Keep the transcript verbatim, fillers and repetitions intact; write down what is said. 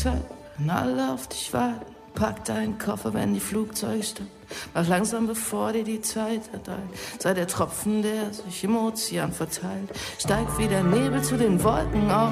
Zeit, wenn alle auf dich warten. Pack deinen Koffer, wenn die Flugzeuge starten. Mach langsam, bevor dir die Zeit erdeilt. Sei der Tropfen, der sich im Ozean verteilt. Steig wie der Nebel zu den Wolken auf.